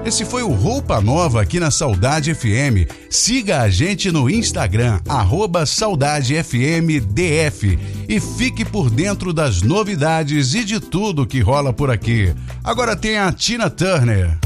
Esse foi o Roupa Nova aqui na Saudade FM. Siga a gente no Instagram, @SaudadeFMDF, e fique por dentro das novidades e de tudo que rola por aqui. Agora tem a Tina Turner.